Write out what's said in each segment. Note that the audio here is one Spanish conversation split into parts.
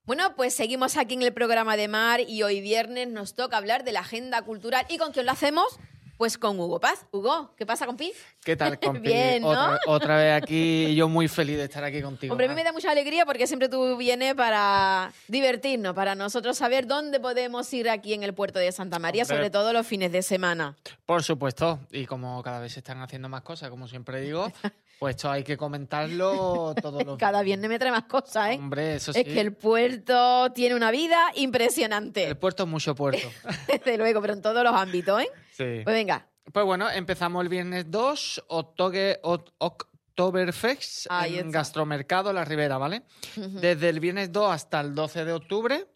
Bueno, pues seguimos aquí en el programa de Mar y hoy viernes nos toca hablar de la agenda cultural. ¿Y con quién lo hacemos? Pues con Hugo Paz. Hugo, ¿qué pasa, compi? ¿Qué tal, compi? Bien, ¿no? Otra vez aquí, yo muy feliz de estar aquí contigo. Hombre, a mí me da mucha alegría porque siempre tú vienes para divertirnos, para nosotros saber dónde podemos ir aquí en el puerto de Santa María, Hombre, sobre todo los fines de semana. Por supuesto, y como cada vez se están haciendo más cosas, como siempre digo, pues esto hay que comentarlo todos los Cada viernes me trae más cosas, ¿eh? Hombre, eso sí. Es que el puerto tiene una vida impresionante. El puerto es mucho puerto. Desde luego, pero en todos los ámbitos, ¿eh? Sí. Pues venga. Pues bueno, empezamos el viernes 2, Oktoberfest Ahí en está. Gastromercado La Ribera, ¿vale? Ujú. Desde el viernes 2 hasta el 12 de octubre,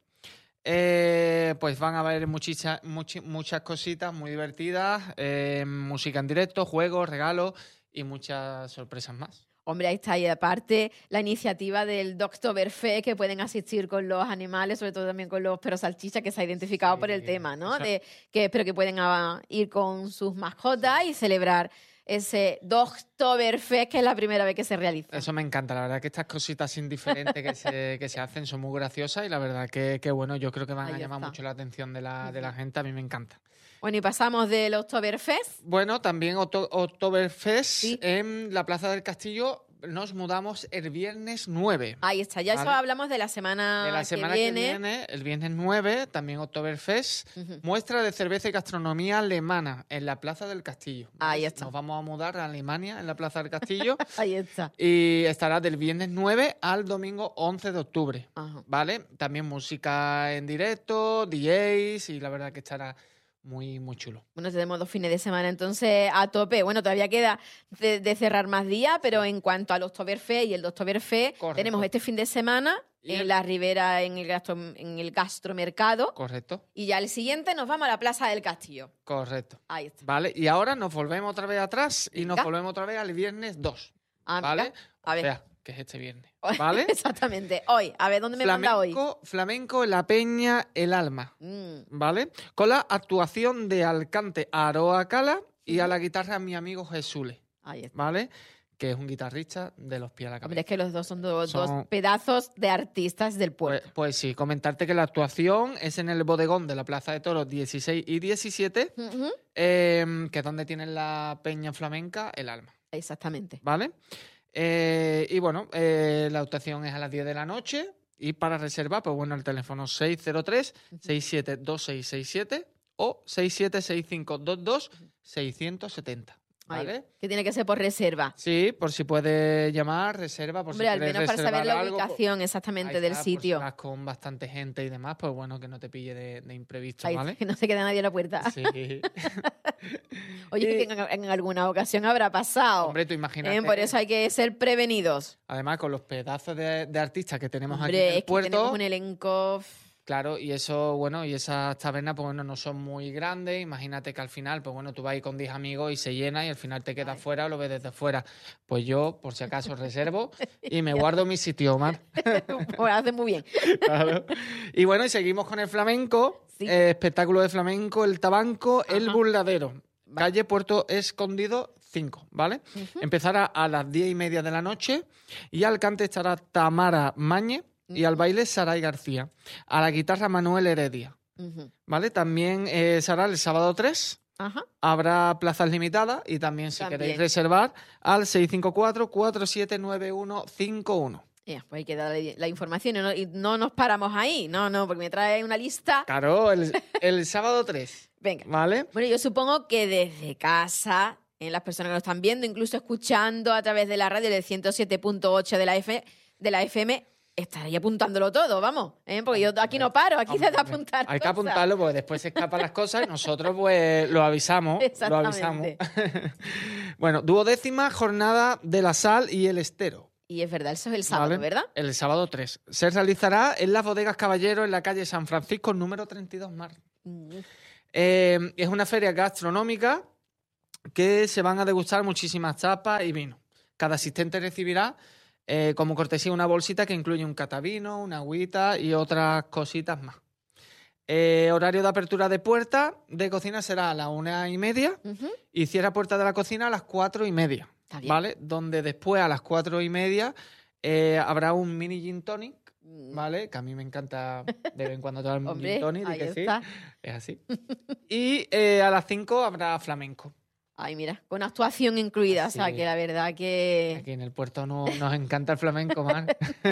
pues van a haber muchas cositas muy divertidas, música en directo, juegos, regalos y muchas sorpresas más. Hombre, ahí está. Y aparte, la iniciativa del Oktoberfest, que pueden asistir con los animales, sobre todo también con los perros salchichas, que se ha identificado Sí, por el tema, ¿no? eso- Pero que pueden ir con sus mascotas y celebrar ese Oktoberfest, que es la primera vez que se realiza. Eso me encanta, la verdad que estas cositas indiferentes que se hacen son muy graciosas y la verdad que bueno, yo creo que van a Ahí llamar está. mucho la atención de la gente, a mí me encanta. Bueno, y pasamos del Oktoberfest. Bueno, también Oktoberfest Sí. en la Plaza del Castillo nos mudamos el viernes 9. Ahí está. Ya eso Vale. hablamos de la semana, De la semana que viene, el viernes 9, también Oktoberfest, Ujú. muestra de cerveza y gastronomía alemana en la Plaza del Castillo. ¿Vale? Ahí está. Nos vamos a mudar a Alemania en la Plaza del Castillo Ahí está. y estará del viernes 9 al domingo 11 de octubre. Ajá. ¿Vale? También música en directo, DJs y la verdad que estará muy, muy chulo. Bueno, tenemos 2 fines de semana entonces a tope. Bueno, todavía queda de cerrar más días, pero en cuanto al Oktoberfest y el Oktoberfest, Correcto. tenemos este fin de semana Y en el- la Ribera, en el gastromercado, Correcto, y ya el siguiente nos vamos a la Plaza del Castillo. correcto. Ahí está. ¿Vale? Y ahora nos volvemos otra vez atrás y nos Venga. volvemos otra vez al viernes 2. Ah, ¿Vale? mira. A ver. O sea, que es este viernes. ¿Vale? Exactamente. Hoy, a ver, ¿dónde me manda hoy? Flamenco en la Peña El Alma. ¿Vale? Con la actuación de al cante Aroa Cala y a la guitarra mi amigo Jesule. Ahí está. ¿Vale? Que es un guitarrista de los pies a la Hombre, cabeza. es que los dos son dos Son- pedazos de artistas del puerto. Pues sí, comentarte que la actuación es en el bodegón de la Plaza de Toros 16 y 17, Ujú. que es donde tienen la Peña Flamenca El Alma. Exactamente. ¿Vale? Y bueno, la actuación es a las 10 de la noche y para reservar, pues bueno, el teléfono 603-672667 o 676522670. Ahí, ¿Vale? que tiene que ser por reserva. Sí, por si puedes llamar, reserva, por Hombre, si al quieres menos para saber reservar la algo, ubicación exactamente ahí del está, por si sitio. vas con bastante gente y demás, pues bueno, que no te pille de imprevisto, Ahí, ¿vale? que no se quede nadie a la puerta. Sí. Oye, que en alguna ocasión habrá pasado. Hombre, tú imagínate. Por eso hay que ser prevenidos. Además, con los pedazos de artistas que tenemos aquí Hombre, en el es que puerto. tenemos un elenco. Claro, y eso, bueno, y esas tabernas, pues bueno, no son muy grandes. Imagínate que al final, pues bueno, tú vas ahí con 10 amigos y se llena y al final te quedas fuera o lo ves desde fuera. Pues yo, por si acaso, reservo y me guardo mi sitio, Omar. Pues hace muy bien. Claro. Y bueno, y seguimos con el flamenco, Sí. espectáculo de flamenco, el tabanco, el Ajá. burladero. Calle Puerto Escondido 5, ¿vale? Empezará a las 10:30 de la noche y al cante estará Tamara Mañe y al baile Saray García. A la guitarra Manuel Heredia, Ujú. ¿vale? También será el sábado 3. Ajá. Habrá plazas limitadas y también si También. queréis reservar al 654-479151. Ya, pues hay que darle la información y no nos paramos ahí. No, porque me trae una lista. Claro, el sábado 3, Venga. ¿vale? Bueno, yo supongo que desde casa, en las personas que nos están viendo, incluso escuchando a través de la radio del 107.8 de la FM, estaría apuntándolo todo, vamos. Porque yo aquí no paro, aquí se da apuntar Hay que cosas. apuntarlo porque después se escapan las cosas y nosotros pues lo avisamos. Lo avisamos. Exactamente. Bueno, 12ª jornada de la sal y el estero. Y es verdad, eso es el sábado, ¿vale? ¿verdad? El sábado 3. Se realizará en las Bodegas Caballero en la calle San Francisco, número 32 Mar. Es una feria gastronómica que se van a degustar muchísimas tapas y vino. Cada asistente recibirá como cortesía una bolsita que incluye un catavino, una agüita y otras cositas más. Horario de apertura de puerta de cocina será a las 1:30 Ujú. y cierra puerta de la cocina a las 4:30. Está bien. ¿Vale? Donde después a las 4:30 habrá un mini gin tonic ¿vale? Que a mí me encanta de vez en cuando tomar un Hombre, gin tonic, ahí que sí, está. es así. Y a las 5 habrá flamenco. Ay, mira, con actuación incluida, o sea, Así. que la verdad que Aquí en el puerto nos encanta el flamenco, Mar.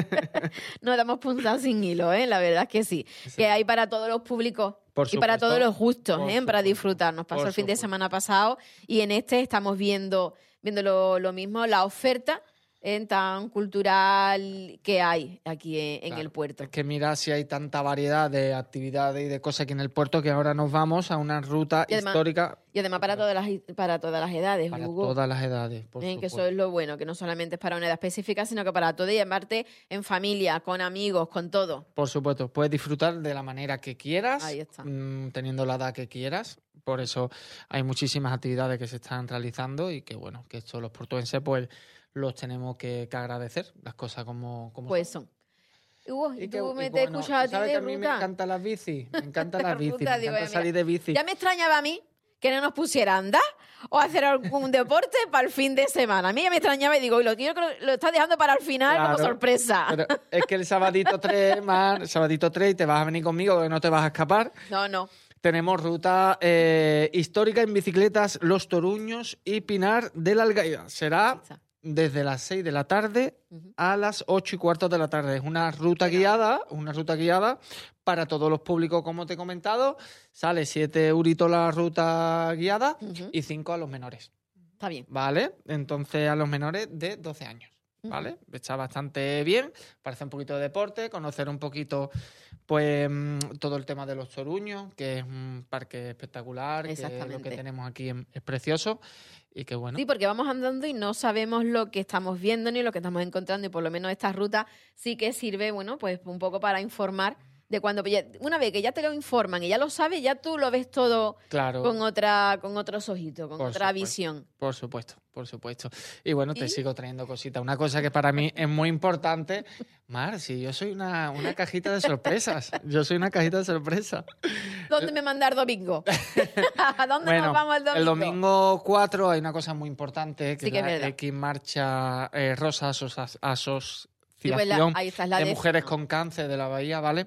nos damos punzas sin hilo, ¿eh? La verdad es que sí. Sí. Que hay para todos los públicos Por y para supuesto. todos los gustos, Por ¿eh? Para supuesto. disfrutar. Nos pasó Por el fin de supuesto. semana pasado y en este estamos viendo lo mismo, la oferta tan cultural que hay aquí en Claro. el puerto. Es que mira si hay tanta variedad de actividades y de cosas aquí en el puerto que ahora nos vamos a una ruta Y además- histórica Y además para todas las edades, para Hugo. todas las edades, por Que supuesto. eso es lo bueno, que no solamente es para una edad específica, sino que para todo y aparte en familia, con amigos, con todo. Por supuesto, puedes disfrutar de la manera que quieras, Ahí está. teniendo la edad que quieras. Por eso hay muchísimas actividades que se están realizando y que, bueno, que esto los portuenses pues los tenemos que agradecer, las cosas como Pues son. son. Hugo, y que- tú me y te bueno, escuchas a ti ¿sabes de que a mí me ruta? encantan las bicis? Me encantan las bicis, Ruta, me digo, encanta mira, salir de bici. Ya me extrañaba a mí que no nos pusiera a andar o hacer algún deporte para el fin de semana. A mí ya me extrañaba y digo, lo estás dejando para el final como Claro, sorpresa. Pero es que el sabadito 3, Mar, sabadito 3, te vas a venir conmigo, que no te vas a escapar. No. Tenemos ruta histórica en bicicletas Los Toruños y Pinar de la Algaida. Será Ahí está. desde las 6 de la tarde Ujú. a las 8:15 de la tarde. Es una ruta guiada para todos los públicos, como te he comentado. Sale 7 euritos la ruta guiada Ujú. y 5 a los menores, Está bien. ¿vale? Entonces a los menores de 12 años. ¿Vale? Está bastante bien, parece un poquito de deporte, conocer un poquito pues todo el tema de Los Toruños, que es un parque espectacular, que lo que Exactamente. tenemos aquí es precioso y que bueno, Sí, porque vamos andando y no sabemos lo que estamos viendo ni lo que estamos encontrando y por lo menos esta ruta sí que sirve, bueno, pues un poco para informar de cuando una vez que ya te lo informan y ya lo sabes, ya tú lo ves todo claro, con otros ojitos, con Por otra supuesto. visión. por supuesto. Y bueno, te ¿Y? sigo trayendo cositas. Una cosa que para mí es muy importante, Mar, si yo soy una cajita de sorpresas, yo soy una cajita de sorpresas. ¿Dónde me mandar domingo? ¿A dónde Bueno, nos vamos el domingo? el domingo 4 hay una cosa muy importante, que Sí que es es la verdad. X Marcha Rosa Sí, pues Asociación ahí está, es la de décima. Mujeres con Cáncer de la Bahía, ¿vale?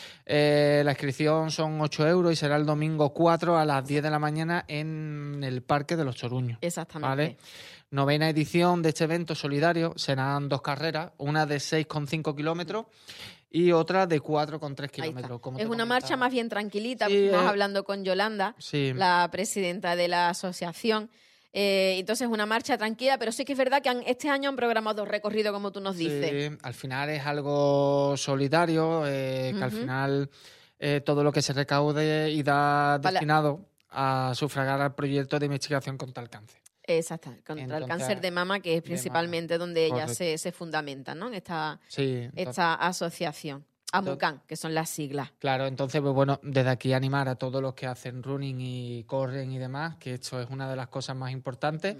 La inscripción son 8 euros y será el domingo 4 a las 10 de la mañana en el Parque de los Toruños. Exactamente. ¿Vale? 9ª edición de este evento solidario. Serán 2 carreras, una de 6,5 kilómetros y otra de 4,3 Ahí está. kilómetros. como Es te una comentaba. marcha más bien tranquilita. Sí, Estamos hablando con Yolanda, Sí. la presidenta de la asociación. Entonces, una marcha tranquila, pero sí que es verdad que este año han programado 2 recorridos, como tú nos dices. Sí, al final es algo solidario, que al Ujú. final todo lo que se recaude y da Para- destinado a sufragar al proyecto de investigación contra el cáncer. Exacto, contra el Entonces, cáncer de mama, que es principalmente donde ella Correcto. se fundamenta, ¿no? En Sí, entonces, esta asociación. AMUCAN, que son las siglas. claro, entonces, pues bueno, desde aquí animar a todos los que hacen running y corren y demás, que esto es una de las cosas más importantes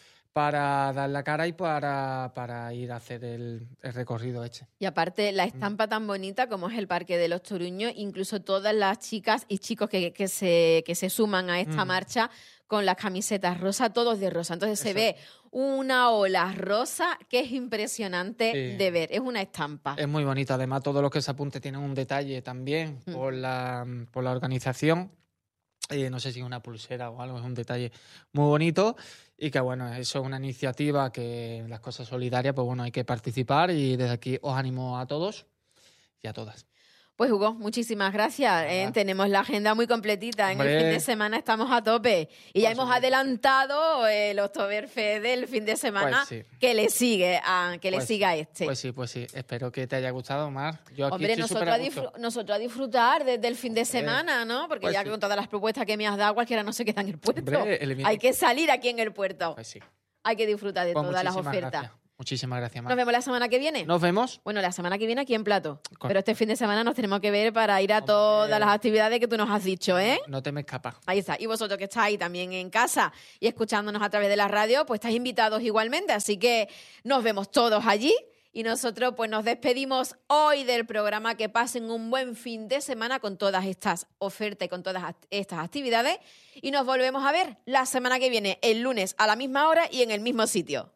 para dar la cara y para ir a hacer el recorrido este. Y aparte, la estampa tan bonita como es el Parque de los Toruños, incluso todas las chicas y chicos que se suman a esta marcha con las camisetas rosa, todos de rosa. Entonces se Eso. ve una ola rosa que es impresionante Sí. de ver. Es una estampa. Es muy bonito. Además, todos los que se apunten tienen un detalle también por la organización. No sé si es una pulsera o algo, es un detalle muy bonito. Y que bueno, eso es una iniciativa que las cosas solidarias, pues bueno, hay que participar. Y desde aquí os animo a todos y a todas. Pues Hugo, muchísimas gracias. Nada. Tenemos la agenda muy completita. En el Hombre. fin de semana estamos a tope. Y ya Por hemos supuesto. adelantado el Oktoberfest del fin de semana Pues sí. que le sigue a Pues siga a este. Pues sí. Espero que te haya gustado, Mar. Yo aquí Hombre, estoy nosotros súper a gusto. nosotros a disfrutar desde el fin de semana, ¿no? Porque Pues ya sí. con todas las propuestas que me has dado, cualquiera no se queda en el puerto. Hombre, elimina- Hay que salir aquí en el puerto. Pues sí. Hay que disfrutar de Pues todas las muchísimas ofertas. gracias. Muchísimas gracias, Mar. Nos vemos la semana que viene. Nos vemos. Bueno, la semana que viene aquí en Plato. Con- Pero este fin de semana nos tenemos que ver para ir a Hombre. todas las actividades que tú nos has dicho, ¿eh? No te me escapas. Ahí está. Y vosotros que estáis también en casa y escuchándonos a través de la radio, pues estáis invitados igualmente. Así que nos vemos todos allí. Y nosotros pues nos despedimos hoy del programa. Que pasen un buen fin de semana con todas estas ofertas y con todas estas actividades. Y nos volvemos a ver la semana que viene, el lunes a la misma hora y en el mismo sitio.